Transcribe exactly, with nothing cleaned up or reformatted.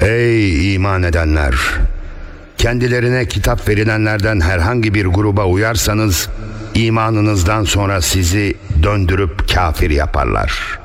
Ey iman edenler! Kendilerine kitap verilenlerden herhangi bir gruba uyarsanız, imanınızdan sonra sizi döndürüp kafir yaparlar.